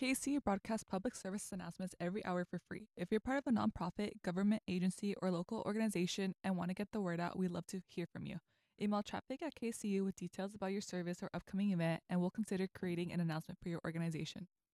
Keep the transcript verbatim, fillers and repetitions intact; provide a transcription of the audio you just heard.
K C U broadcasts public service announcements every hour for free. If you're part of a nonprofit, government agency, or local organization and want to get the word out, we'd love to hear from you. Email traffic at K C U with details about your service or upcoming event, and we'll consider creating an announcement for your organization.